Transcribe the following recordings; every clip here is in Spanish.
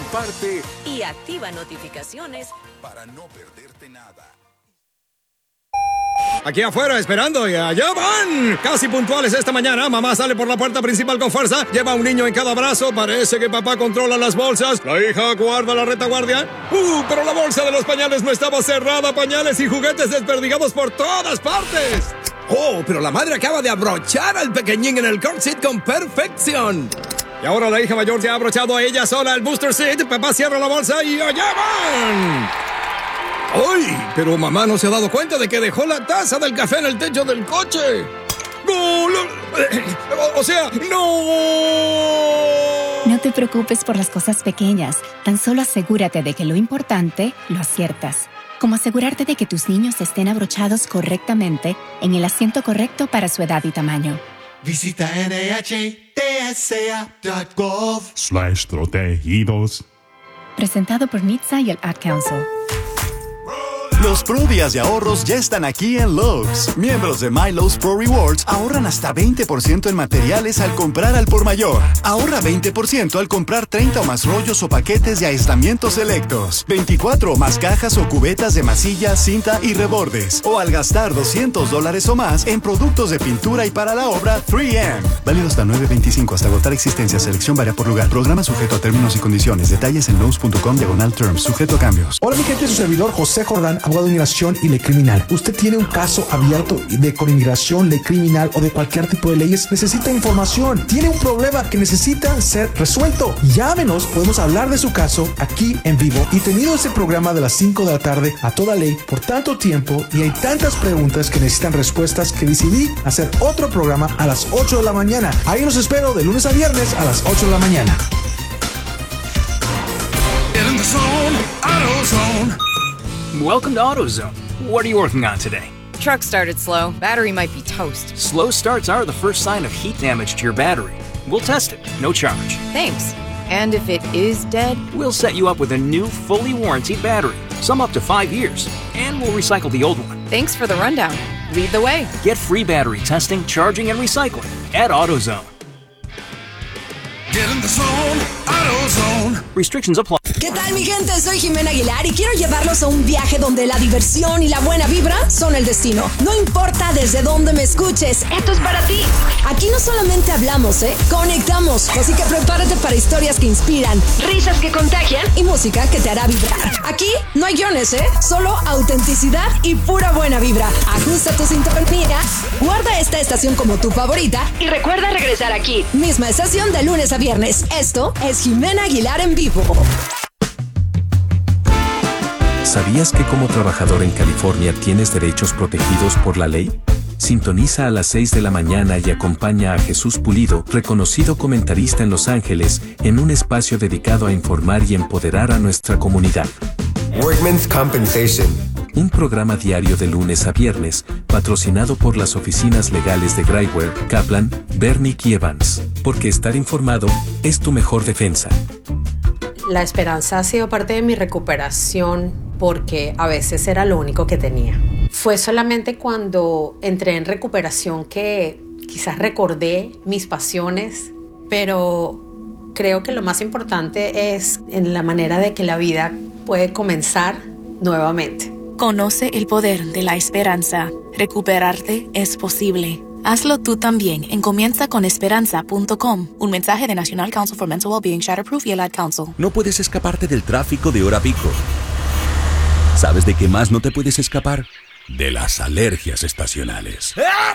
comparte y activa notificaciones para no perderte nada. Aquí afuera esperando y allá van. Casi puntuales esta mañana. Mamá sale por la puerta principal con fuerza. Lleva a un niño en cada brazo. Parece que papá controla las bolsas. La hija guarda la retaguardia. Pero la bolsa de los pañales no estaba cerrada. Pañales y juguetes desperdigados por todas partes. Oh, pero la madre acaba de abrochar al pequeñín en el car seat con perfección. Y ahora la hija mayor se ha abrochado a ella sola el booster seat. Papá cierra la bolsa y allá van. ¡Ay! Pero mamá no se ha dado cuenta de que dejó la taza del café en el techo del coche. ¡No! O sea, ¡no! No te preocupes por las cosas pequeñas. Tan solo asegúrate de que lo importante lo aciertas. Como asegurarte de que tus niños estén abrochados correctamente en el asiento correcto para su edad y tamaño. Visita NHTSA.gov/protegidos. Presentado por NHTSA y el Ad Council. Los Pro Días de ahorros ya están aquí en Lowe's. Miembros de MyLowe's Pro Rewards ahorran hasta 20% en materiales al comprar al por mayor. Ahorra 20% al comprar 30 o más rollos o paquetes de aislamientos selectos, 24 o más cajas o cubetas de masilla, cinta y rebordes, o al gastar $200 o más en productos de pintura y para la obra 3M. Válido hasta 9/25 hasta agotar existencia. Selección varía por lugar. Programa sujeto a términos y condiciones. Detalles en lowes.com/terms. Sujeto a cambios. Hola mi gente, su servidor José Jordán, abogado de inmigración y ley criminal. Usted tiene un caso abierto con inmigración, ley criminal o de cualquier tipo de leyes, necesita información, tiene un problema que necesita ser resuelto. Llámenos, podemos hablar de su caso aquí en vivo. Y tenido ese programa de las 5 de la tarde a toda ley por tanto tiempo y hay tantas preguntas que necesitan respuestas que decidí hacer otro programa a las 8 de la mañana. Ahí los espero de lunes a viernes a las 8 de la mañana. Welcome to AutoZone. What are you working on today? Truck started slow. Battery might be toast. Slow starts are the first sign of heat damage to your battery. We'll test it, no charge. Thanks. And if it is dead? We'll set you up with a new, fully warranted battery, some up to 5 years, and we'll recycle the old one. Thanks for the rundown. Lead the way. Get free battery testing, charging, and recycling at AutoZone. Get in the zone, AutoZone. Restrictions apply. ¿Qué tal, mi gente? Soy Jimena Aguilar y quiero llevarlos a un viaje donde la diversión y la buena vibra son el destino. No importa desde dónde me escuches, esto es para ti. Aquí no solamente hablamos, conectamos. Así que prepárate para historias que inspiran, risas que contagian y música que te hará vibrar. Aquí no hay guiones, solo autenticidad y pura buena vibra. Ajusta tu sintonía, guarda esta estación como tu favorita y recuerda regresar aquí. Misma estación de lunes a viernes. Esto es Jimena Aguilar en vivo. ¿Sabías que como trabajador en California tienes derechos protegidos por la ley? Sintoniza a las 6 de la mañana y acompaña a Jesús Pulido, reconocido comentarista en Los Ángeles, en un espacio dedicado a informar y empoderar a nuestra comunidad. Workmen's Compensation. Un programa diario de lunes a viernes, patrocinado por las oficinas legales de Graiwer, Kaplan, Bernick y Evans. Porque estar informado es tu mejor defensa. La esperanza ha sido parte de mi recuperación porque a veces era lo único que tenía. Fue solamente cuando entré en recuperación que quizás recordé mis pasiones, pero creo que lo más importante es en la manera de que la vida puede comenzar nuevamente. Conoce el poder de la esperanza. Recuperarte es posible. Hazlo tú también en comienzaconesperanza.com. Un mensaje de National Council for Mental Wellbeing, Shatterproof y el Ad Council. No puedes escaparte del tráfico de hora pico. ¿Sabes de qué más no te puedes escapar? De las alergias estacionales.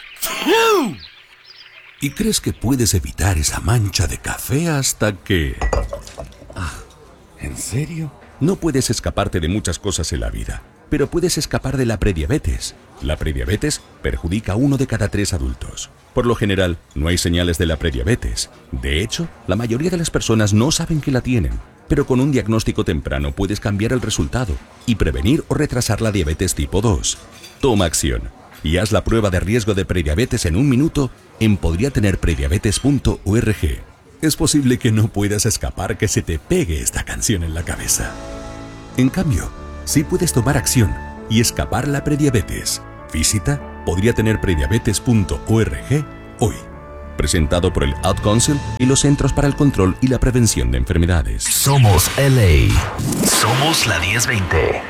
¿Y crees que puedes evitar esa mancha de café hasta que... ¿En serio? No puedes escaparte de muchas cosas en la vida, pero puedes escapar de la prediabetes. La prediabetes perjudica a 1 de cada 3 adultos. Por lo general, no hay señales de la prediabetes. De hecho, la mayoría de las personas no saben que la tienen. Pero con un diagnóstico temprano puedes cambiar el resultado y prevenir o retrasar la diabetes tipo 2. Toma acción y haz la prueba de riesgo de prediabetes en 1 minuto en podriatenerprediabetes.org. Es posible que no puedas escapar que se te pegue esta canción en la cabeza. En cambio, sí puedes tomar acción y escapar la prediabetes. Visita podriatenerprediabetes.org hoy. presentado por el Ad Council y los Centros para el Control y la Prevención de Enfermedades. Somos LA. Somos la 1020.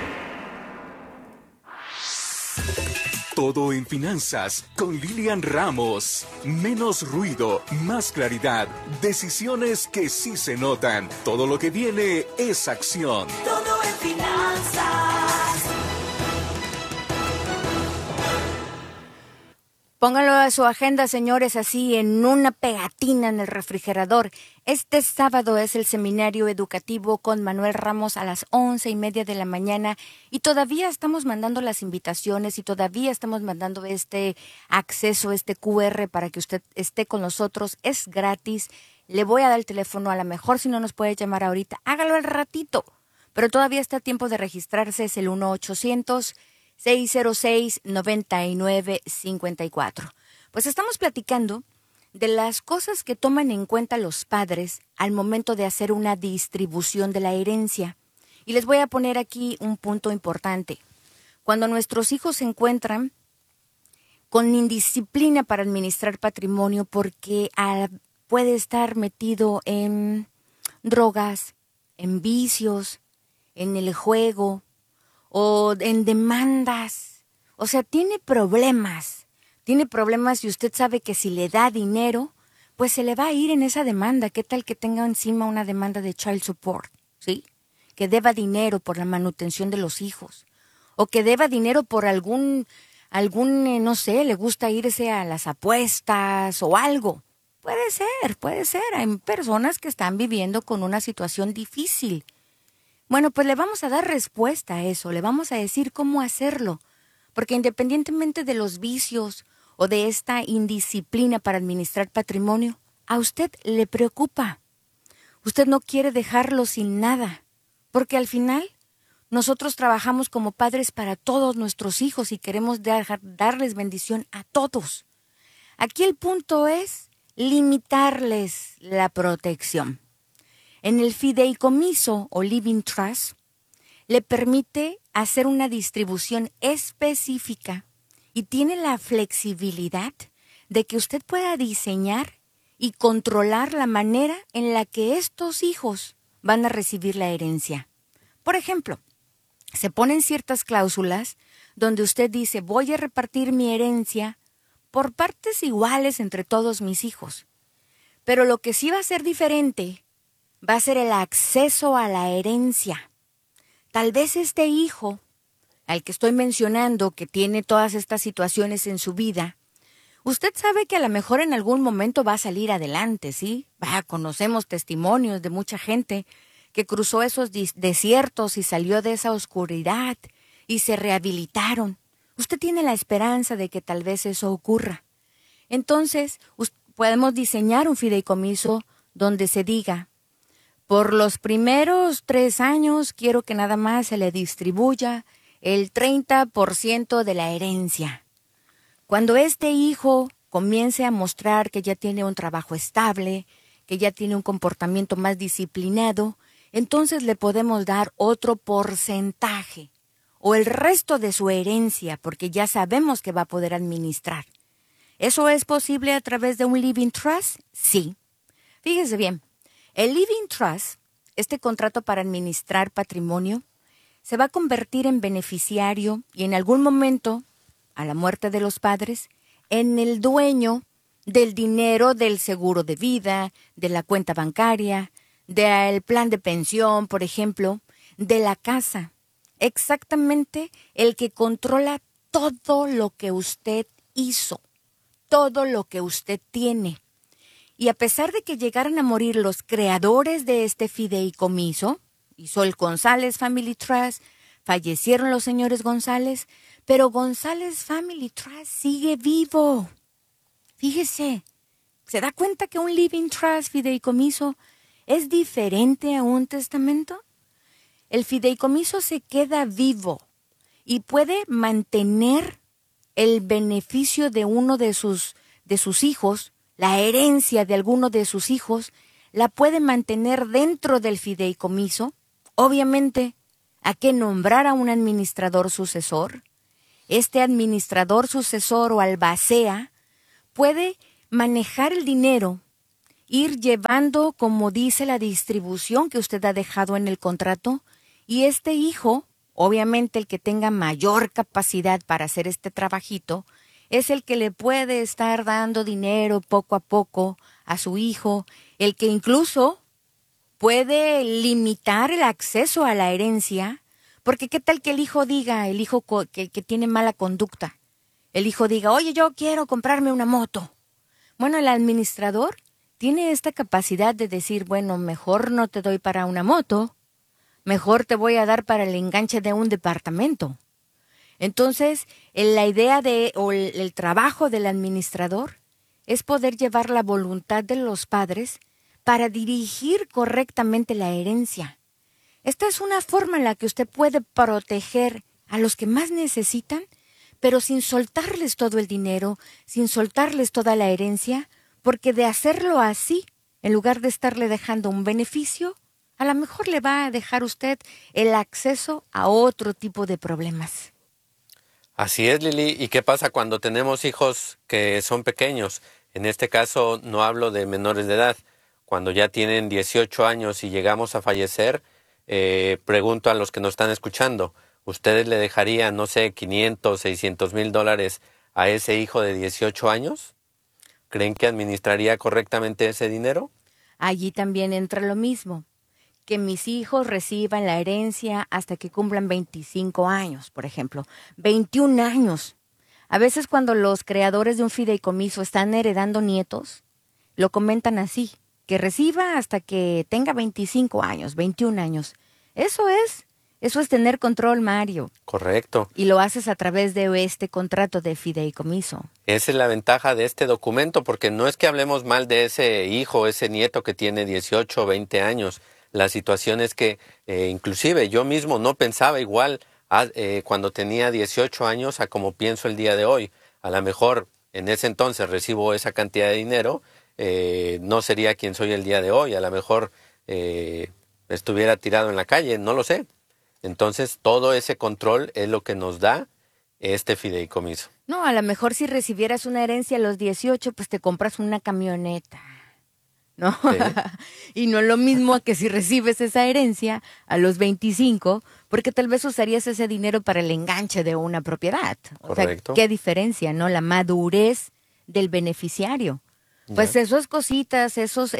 Todo en finanzas con Lilian Ramos. Menos ruido, más claridad. Decisiones que sí se notan. Todo lo que viene es acción. Todo en finanzas. Pónganlo a su agenda, señores, así en una pegatina en el refrigerador. Este sábado es el seminario educativo con Manuel Ramos a las 11:30 de la mañana y todavía estamos mandando las invitaciones y todavía estamos mandando este acceso, este QR para que usted esté con nosotros. Es gratis. Le voy a dar el teléfono, a lo mejor si no nos puede llamar ahorita, hágalo al ratito. Pero todavía está a tiempo de registrarse, es el 1-800-606-9954. Pues estamos platicando de las cosas que toman en cuenta los padres al momento de hacer una distribución de la herencia. Y les voy a poner aquí un punto importante. Cuando nuestros hijos se encuentran con indisciplina para administrar patrimonio porque puede estar metido en drogas, en vicios, en el juego, o en demandas, o sea, tiene problemas y usted sabe que si le da dinero, pues se le va a ir en esa demanda. ¿Qué tal que tenga encima una demanda de child support? ¿Sí? Que deba dinero por la manutención de los hijos, o que deba dinero por algún, no sé, le gusta irse a las apuestas o algo. Puede ser, hay personas que están viviendo con una situación difícil. Bueno, pues le vamos a dar respuesta a eso, le vamos a decir cómo hacerlo, porque independientemente de los vicios o de esta indisciplina para administrar patrimonio, a usted le preocupa. Usted no quiere dejarlo sin nada, porque al final nosotros trabajamos como padres para todos nuestros hijos y queremos darles bendición a todos. Aquí el punto es limitarles la protección. En el fideicomiso o living trust le permite hacer una distribución específica y tiene la flexibilidad de que usted pueda diseñar y controlar la manera en la que estos hijos van a recibir la herencia. Por ejemplo, se ponen ciertas cláusulas donde usted dice, voy a repartir mi herencia por partes iguales entre todos mis hijos. Pero lo que sí va a ser diferente va a ser el acceso a la herencia. Tal vez este hijo, al que estoy mencionando, que tiene todas estas situaciones en su vida, usted sabe que a lo mejor en algún momento va a salir adelante, ¿sí? Conocemos testimonios de mucha gente que cruzó esos desiertos y salió de esa oscuridad y se rehabilitaron. Usted tiene la esperanza de que tal vez eso ocurra. Entonces, podemos diseñar un fideicomiso donde se diga, por los primeros 3 años quiero que nada más se le distribuya el 30% de la herencia. Cuando este hijo comience a mostrar que ya tiene un trabajo estable, que ya tiene un comportamiento más disciplinado, entonces le podemos dar otro porcentaje o el resto de su herencia, porque ya sabemos que va a poder administrar. ¿Eso es posible a través de un living trust? Sí. Fíjese bien. El Living Trust, este contrato para administrar patrimonio, se va a convertir en beneficiario y en algún momento, a la muerte de los padres, en el dueño del dinero del seguro de vida, de la cuenta bancaria, del plan de pensión, por ejemplo, de la casa. Exactamente el que controla todo lo que usted hizo, todo lo que usted tiene. Y a pesar de que llegaran a morir los creadores de este fideicomiso, hizo el González Family Trust, fallecieron los señores González, pero González Family Trust sigue vivo. Fíjese, ¿se da cuenta que un living trust, fideicomiso, es diferente a un testamento? El fideicomiso se queda vivo y puede mantener el beneficio de uno de sus hijos, la herencia de alguno de sus hijos, la puede mantener dentro del fideicomiso. Obviamente, hay que nombrar a un administrador sucesor. Este administrador sucesor o albacea puede manejar el dinero, ir llevando, como dice la distribución que usted ha dejado en el contrato, y este hijo, obviamente el que tenga mayor capacidad para hacer este trabajito, es el que le puede estar dando dinero poco a poco a su hijo, el que incluso puede limitar el acceso a la herencia, porque qué tal que el hijo diga, el hijo que tiene mala conducta, el hijo diga, oye, yo quiero comprarme una moto. Bueno, el administrador tiene esta capacidad de decir, bueno, mejor no te doy para una moto, mejor te voy a dar para el enganche de un departamento. Entonces, la idea el trabajo del administrador es poder llevar la voluntad de los padres para dirigir correctamente la herencia. Esta es una forma en la que usted puede proteger a los que más necesitan, pero sin soltarles todo el dinero, sin soltarles toda la herencia, porque de hacerlo así, en lugar de estarle dejando un beneficio, a lo mejor le va a dejar usted el acceso a otro tipo de problemas. Así es, Lili. ¿Y qué pasa cuando tenemos hijos que son pequeños? En este caso no hablo de menores de edad. Cuando ya tienen 18 años y llegamos a fallecer, pregunto a los que nos están escuchando, ¿ustedes le dejarían, no sé, 500, 600 mil dólares a ese hijo de 18 años? ¿Creen que administraría correctamente ese dinero? Allí también entra lo mismo, que mis hijos reciban la herencia hasta que cumplan 25 años, por ejemplo, 21 años. A veces cuando los creadores de un fideicomiso están heredando nietos, lo comentan así, que reciba hasta que tenga 25 años, 21 años. Eso es tener control, Mario. Correcto. Y lo haces a través de este contrato de fideicomiso. Esa es la ventaja de este documento, porque no es que hablemos mal de ese hijo, ese nieto que tiene 18 o 20 años. La situación es que inclusive yo mismo no pensaba igual cuando tenía 18 años a como pienso el día de hoy. A lo mejor en ese entonces recibo esa cantidad de dinero, no sería quien soy el día de hoy. A lo mejor estuviera tirado en la calle, no lo sé. Entonces todo ese control es lo que nos da este fideicomiso. No, a lo mejor si recibieras una herencia a los 18, pues te compras una camioneta, ¿no? ¿Sí? Y no lo mismo que si recibes esa herencia a los 25, porque tal vez usarías ese dinero para el enganche de una propiedad. Correcto. O sea, ¿qué diferencia, no? La madurez del beneficiario. Pues esas cositas, esos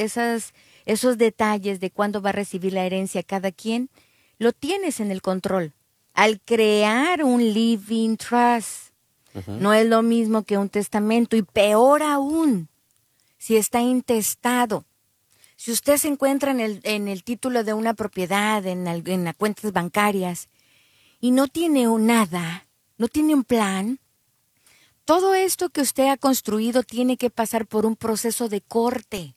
detalles de cuándo va a recibir la herencia cada quien, lo tienes en el control. Al crear un living trust, no es lo mismo que un testamento, y peor aún, si está intestado. Si usted se encuentra en el título de una propiedad, en las cuentas bancarias, y no tiene nada, no tiene un plan, todo esto que usted ha construido tiene que pasar por un proceso de corte.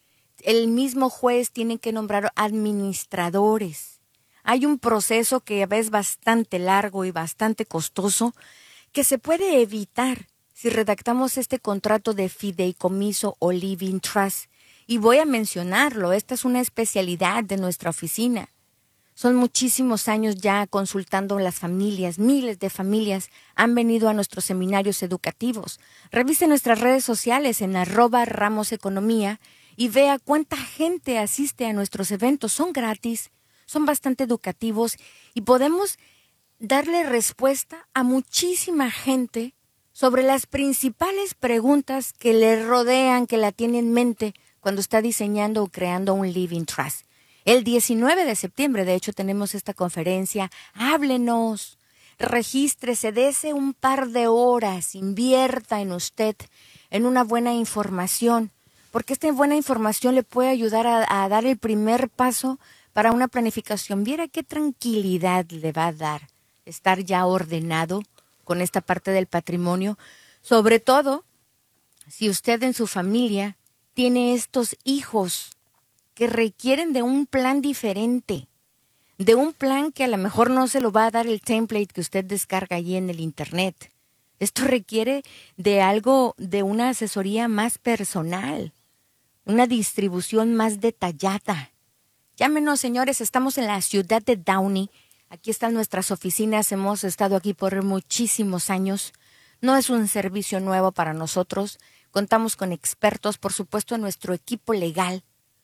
El mismo juez tiene que nombrar administradores. Hay un proceso que es bastante largo y bastante costoso que se puede evitar si redactamos este contrato de fideicomiso o living trust. Y voy a mencionarlo, esta es una especialidad de nuestra oficina. Son muchísimos años ya consultando las familias, miles de familias han venido a nuestros seminarios educativos. Revise nuestras redes sociales en @ramoseconomía y vea cuánta gente asiste a nuestros eventos. Son gratis, son bastante educativos y podemos darle respuesta a muchísima gente sobre las principales preguntas que le rodean, que la tiene en mente cuando está diseñando o creando un living trust. El 19 de septiembre, de hecho, tenemos esta conferencia. Háblenos, regístrese, dese un par de horas, invierta en usted, en una buena información, porque esta buena información le puede ayudar a dar el primer paso para una planificación. Viera qué tranquilidad le va a dar estar ya ordenado con esta parte del patrimonio, sobre todo si usted en su familia tiene estos hijos que requieren de un plan diferente, de un plan que a lo mejor no se lo va a dar el template que usted descarga allí en el internet. Esto requiere de algo, de una asesoría más personal, una distribución más detallada. Llámenos, señores, estamos en la ciudad de Downey. Aquí están nuestras oficinas, hemos estado aquí por muchísimos años. No es un servicio nuevo para nosotros. Contamos con expertos, por supuesto, en nuestro equipo legal